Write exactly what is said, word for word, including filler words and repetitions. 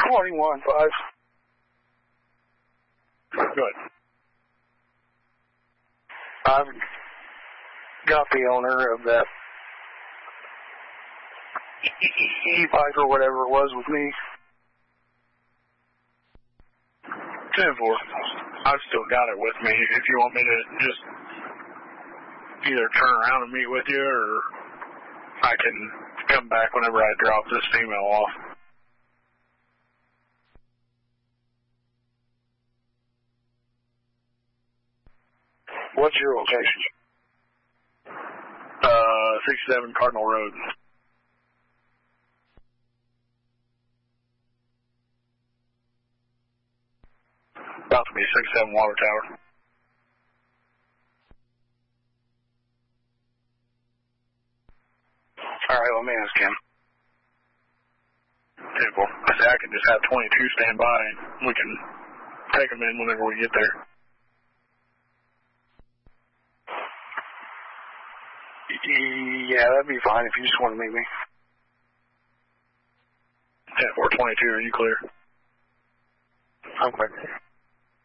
twenty-one five. Good. I've got the owner of that e-bike or whatever it was with me. ten four. I've still got it with me. If you want me to just either turn around and meet with you, or I can come back whenever I drop this female off. What's your location? Uh, sixty-seven Cardinal Road. About to be sixty-seven Water Tower. All right, let me ask him. Simple. I say I can just have twenty-two stand by, and we can take them in whenever we get there. Yeah, that'd be fine if you just want to meet me. ten four twenty-two, are you clear? I'm clear.